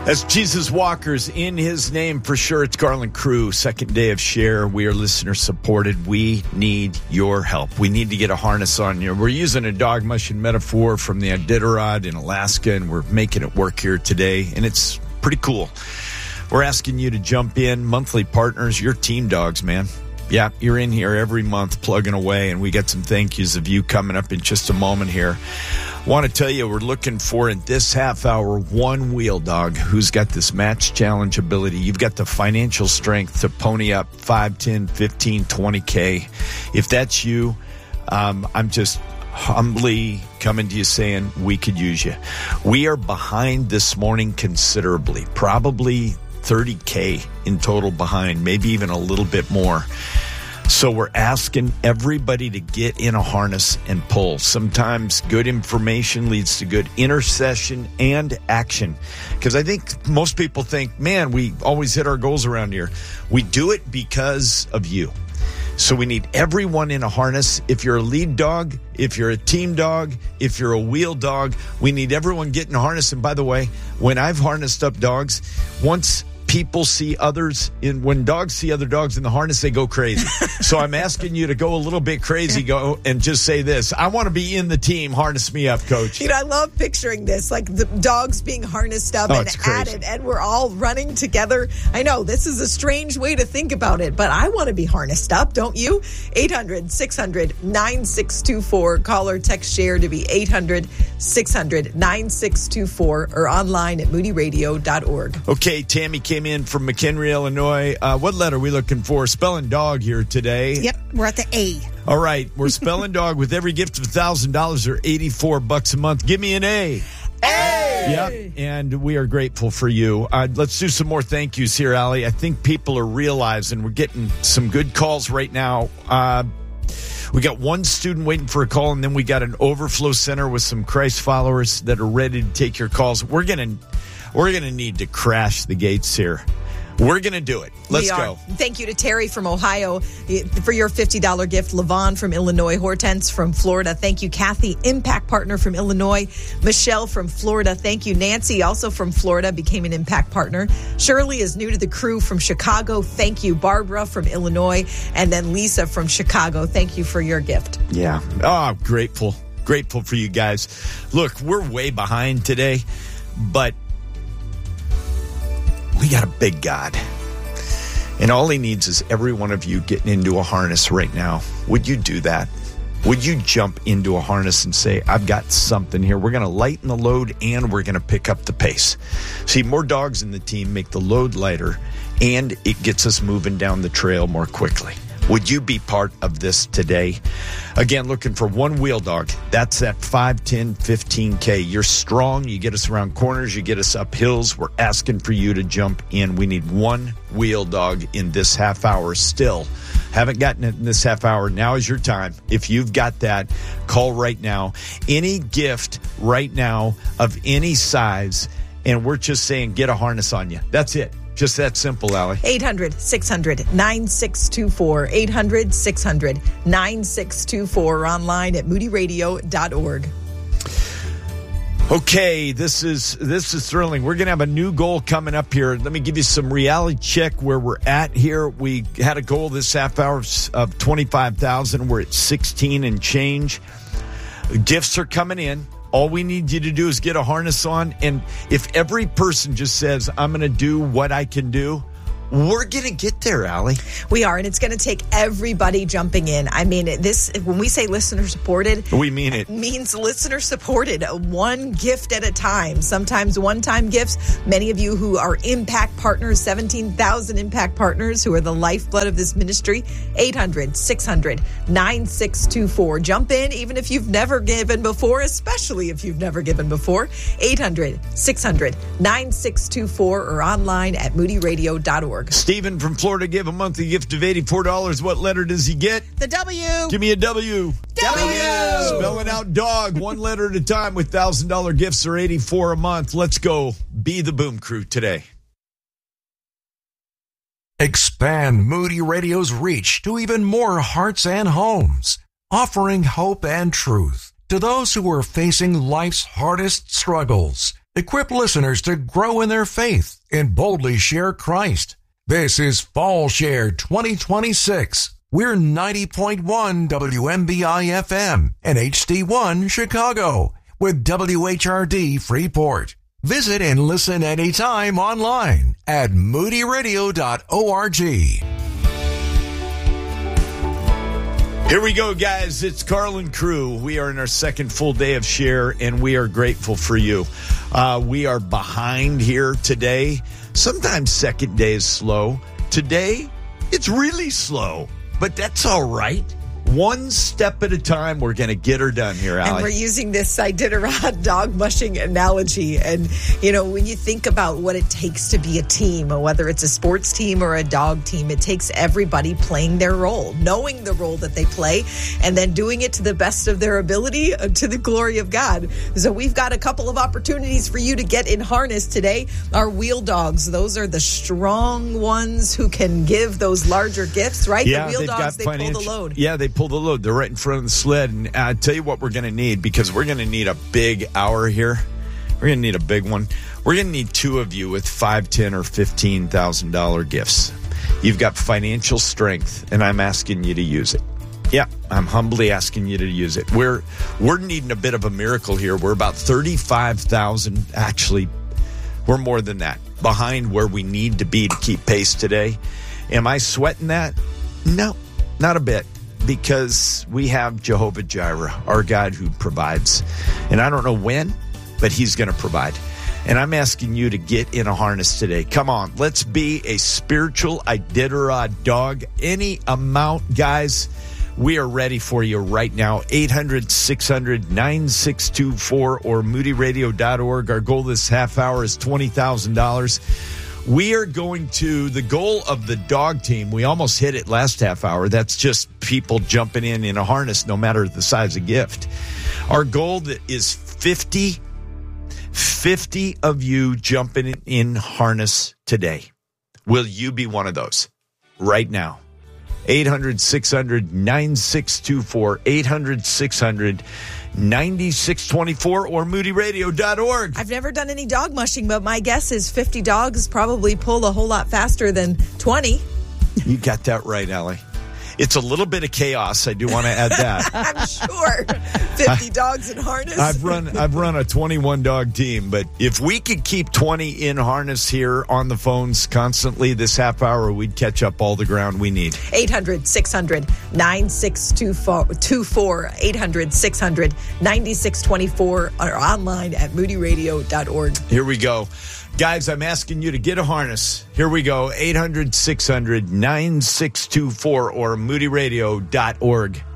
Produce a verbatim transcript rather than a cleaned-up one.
As Jesus Walkers, in his name for sure, it's Garland Crew, second day of Share. We are listener supported. We need your help. We need to get a harness on you. We're using a dog mushing metaphor from the Iditarod in Alaska, and we're making it work here today, and it's pretty cool. We're asking you to jump in, monthly partners, your team dogs, man. Yeah, you're in here every month plugging away, and we got some thank yous of you coming up in just a moment here. Want to tell you, we're looking for, in this half hour, one wheel dog who's got this match challenge ability. You've got the financial strength to pony up five, ten, fifteen, twenty K. If that's you, um, I'm just humbly coming to you saying we could use you. We are behind this morning considerably, probably thirty K in total behind, maybe even a little bit more. So we're asking everybody to get in a harness and pull. Sometimes good information leads to good intercession and action. Because I think most people think, man, we always hit our goals around here. We do it because of you. So we need everyone in a harness. If you're a lead dog, if you're a team dog, if you're a wheel dog, we need everyone getting a harness. And by the way, when I've harnessed up dogs, once people see others in when dogs see other dogs in the harness, they go crazy. So I'm asking you to go a little bit crazy, go and just say this: I want to be in the team. Harness me up, coach. You know, I love picturing this, like the dogs being harnessed up oh, and added, and we're all running together. I know this is a strange way to think about it, but I want to be harnessed up, don't you? eight hundred, six hundred, nine six two four. Call or text Share to be eight hundred, six hundred, nine six two four or online at moody radio dot org. Okay, Tammy came in from McHenry, Illinois. Uh, what letter are we looking for? Spelling dog here today. Yep, we're at the A. All right, we're spelling dog with every gift of one thousand dollars or eighty-four bucks a month. Give me an A. A! Yep, and we are grateful for you. Uh, let's do some more thank yous here, Allie. I think people are realizing we're getting some good calls right now. Uh, we got one student waiting for a call, and then we got an overflow center with some Christ followers that are ready to take your calls. We're going to we're gonna need to crash the gates here. We're going to do it. Let's go. Thank you to Terry from Ohio for your fifty dollars gift. Levon from Illinois. Hortense from Florida. Thank you. Kathy, Impact Partner from Illinois. Michelle from Florida. Thank you. Nancy, also from Florida, became an Impact Partner. Shirley is new to the crew from Chicago. Thank you. Barbara from Illinois. And then Lisa from Chicago. Thank you for your gift. Yeah. Oh, grateful. Grateful for you guys. Look, we're way behind today, but we got a big God, and all he needs is every one of you getting into a harness right now. Would you do that? Would you jump into a harness and say, I've got something here. We're going to lighten the load, and we're going to pick up the pace. See, more dogs in the team make the load lighter, and it gets us moving down the trail more quickly. Would you be part of this today? Again, looking for one wheel dog. That's at five, ten, fifteen K. You're strong. You get us around corners. You get us up hills. We're asking for you to jump in. We need one wheel dog in this half hour still. Haven't gotten it in this half hour. Now is your time. If you've got that, call right now. Any gift right now of any size, and we're just saying get a harness on you. That's it. Just that simple, Allie. eight hundred, six hundred, nine six two four. eight hundred, six hundred, nine six two four or online at moody radio dot org. Okay, this is this is thrilling. We're going to have a new goal coming up here. Let me give you some reality check where we're at here. We had a goal this half hour of twenty-five thousand. We're at sixteen and change. Gifts are coming in. All we need you to do is get a harness on. And if every person just says, I'm going to do what I can do, we're going to get there, Allie. We are, and it's going to take everybody jumping in. I mean, this when we say listener supported, we mean it. it means listener supported, one gift at a time, sometimes one-time gifts. Many of you who are Impact Partners, seventeen thousand Impact Partners who are the lifeblood of this ministry, eight hundred, six hundred, nine six two four. Jump in, even if you've never given before, especially if you've never given before, eight hundred, six hundred, nine six two four or online at moody radio dot org. Stephen from Florida gave a monthly gift of eighty-four dollars. What letter does he get? The W. Give me a W. W. Spelling out dog, one letter at a time with one thousand dollars gifts or eighty-four a month. Let's go be the Boom Crew today. Expand Moody Radio's reach to even more hearts and homes, offering hope and truth to those who are facing life's hardest struggles. Equip listeners to grow in their faith and boldly share Christ. This is Fall Share twenty twenty-six. We're ninety point one W M B I F M and H D one Chicago with W H R D Freeport. Visit and listen anytime online at moody radio dot org. Here we go, guys. It's Carlin Crew. We are in our second full day of Share, and we are grateful for you. Uh, we are behind here today. Sometimes second day is slow. Today, it's really slow, but that's all right. One step at a time, we're going to get her done here, Allie. And we're using this Iditarod dog mushing analogy. And, you know, when you think about what it takes to be a team, whether it's a sports team or a dog team, it takes everybody playing their role, knowing the role that they play, and then doing it to the best of their ability uh, to the glory of God. So we've got a couple of opportunities for you to get in harness today. Our wheel dogs, those are the strong ones who can give those larger gifts, right? Yeah, the wheel they've dogs, got they financial, pull the load. Yeah, they pull the load. They're right in front of the sled. And I tell you what we're going to need, because we're going to need a big hour here. We're going to need a big one. We're going to need two of you with five, ten, or fifteen thousand dollar gifts. You've got financial strength, and I'm asking you to use it. Yeah, I'm humbly asking you to use it. We're we're needing a bit of a miracle here. We're about thirty-five thousand. Actually, we're more than that, behind where we need to be to keep pace today. Am I sweating that? No, not a bit. Because we have Jehovah Jireh, our God who provides. And I don't know when, but he's going to provide. And I'm asking you to get in a harness today. Come on, let's be a spiritual Iditarod dog. Any amount, guys, we are ready for you right now. eight hundred, six hundred, nine six two four or moody radio dot org. Our goal this half hour is twenty thousand dollars. We are going to the goal of the dog team. We almost hit it last half hour. That's just people jumping in in a harness, no matter the size of gift. Our goal is fifty, fifty of you jumping in, in harness today. Will you be one of those right now? eight hundred, six hundred, nine six two four, eight hundred, six hundred, nine six two four or moody radio dot org. I've never done any dog mushing, but my guess is fifty dogs probably pull a whole lot faster than twenty. You got that right, Allie. It's a little bit of chaos. I do want to add that. I'm sure. fifty dogs in harness. I've run I've run a twenty-one dog team, but if we could keep twenty in harness here on the phones constantly this half hour, we'd catch up all the ground we need. eight hundred, six hundred, nine six two four, eight hundred, six hundred, nine six two four, or online at moody radio dot org. Here we go. Guys, I'm asking you to get a harness. Here we go. eight hundred, six hundred, nine six two four or moody radio dot org.